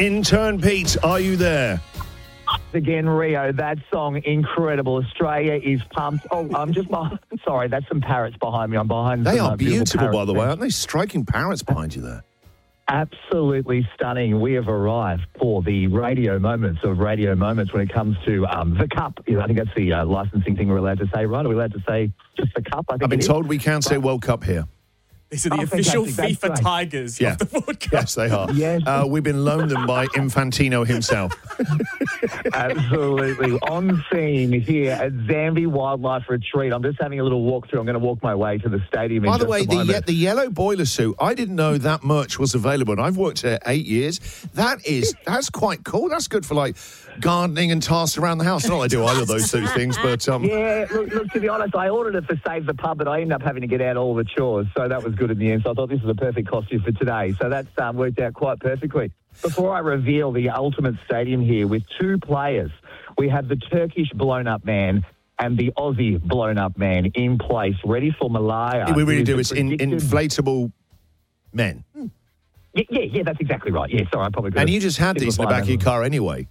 Intern Pete, are you there? Again, Rio, that song, incredible. Australia is pumped. Oh, I'm just sorry, that's some parrots behind me. I'm behind They some, are beautiful, by the way, parrots. aren't they? Striking parrots behind you there. Absolutely stunning. We have arrived for the radio moments of radio moments when it comes to the cup. I think that's the licensing thing we're allowed to say, right? Are we allowed to say just the cup? I've been told we can't say World Cup here. These are the official fantastic. FIFA That's Tigers Yeah. of the World Cup. Yes, they are. Yes. We've been loaned them by Infantino himself. Absolutely. On scene here at Zambi Wildlife Retreat. I'm just having a little walk through. I'm going to walk my way to the stadium. By in the just way, a moment. the yellow boiler suit, I didn't know that merch was available. And I've worked here 8 years. That's quite cool. That's good for like gardening and tasks around the house. Not that I do either of those two things, but Yeah, look, to be honest, I ordered it for Save the Pub, but I ended up having to get out all the chores, so that was good in the end. So I thought this was a perfect costume for today. So that's worked out quite perfectly. Before I reveal the ultimate stadium here with two players, we have the Turkish blown-up man and the Aussie blown-up man in place, ready for Malaya. we really do. It's It's inflatable men. Yeah, that's exactly right. Yeah, sorry, I probably could And have you just had these in the back of your car anyway.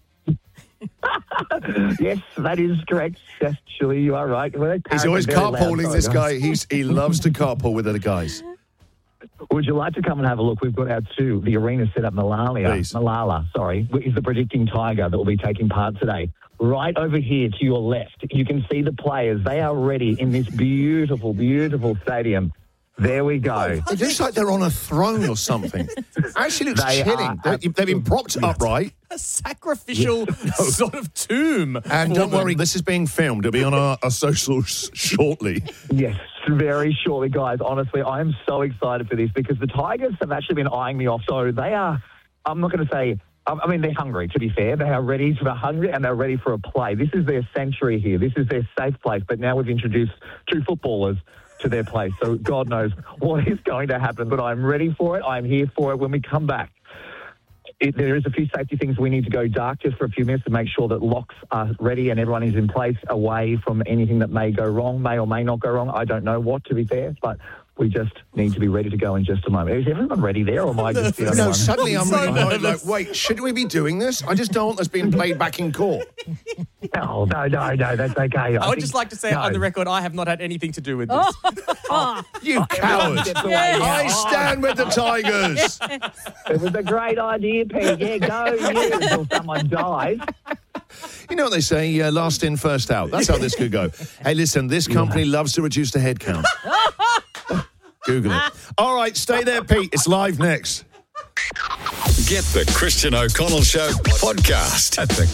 Yes, that is correct. Actually, you are right. Well, He's always very loud. carpooling, Sorry, this guys. guy. He loves to carpool with other guys. Would you like to come and have a look? We've got the arena set up. Please. Malala, is the predicting tiger that will be taking part today. Right over here to your left, you can see the players. They are ready in this beautiful, beautiful stadium. There we go. It looks like they're on a throne or something. Actually looks They chilling. are They've been propped upright. A sacrificial sort of tomb. And for don't worry, them. this is being filmed. It'll be on our socials shortly. Yes, very shortly, guys. Honestly, I am so excited for this because the Tigers have actually been eyeing me off. So they are, I'm not going to say, I mean, they're hungry, to be fair. They are ready to be hungry and they're ready for a play. This is their sanctuary here. This is their safe place. But now we've introduced two footballers to their place. So God knows what is going to happen. But I'm ready for it. I'm here for it when we come back. There is a few safety things. We need to go dark just for a few minutes to make sure that locks are ready and everyone is in place away from anything that may go wrong, may or may not go wrong. I don't know what, to be fair, but we just need to be ready to go in just a moment. Is everyone ready there, or am I just the only No, one? suddenly I'm So really like, nervous. wait, should we be doing this? I just don't want this being played back in court. No, that's okay. I would just like to say on the record, I have not had anything to do with this. You coward. I stand with the Tigers. It was a great idea, Pete. Yeah, go you until someone dies. You know what they say, last in, first out. That's how this could go. Hey, listen, this company loves to reduce the head count. Google it. All right, stay there, Pete. It's live next. Get the Christian O'Connell Show podcast at the